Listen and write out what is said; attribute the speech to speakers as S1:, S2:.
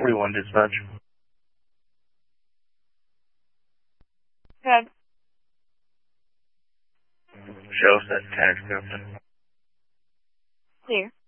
S1: 41 dispatch.
S2: Good.
S1: Show set tax captain.
S2: Clear.